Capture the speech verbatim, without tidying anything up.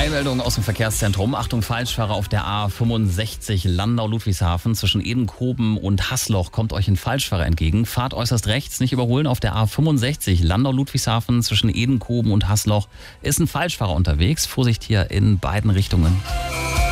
Eilmeldung aus dem Verkehrszentrum. Achtung, Falschfahrer auf der A fünfundsechzig Landau-Ludwigshafen zwischen Edenkoben und Haßloch. Kommt euch ein Falschfahrer entgegen. Fahrt äußerst rechts, nicht überholen. Auf der A fünfundsechzig Landau-Ludwigshafen zwischen Edenkoben und Haßloch ist ein Falschfahrer unterwegs. Vorsicht hier in beiden Richtungen.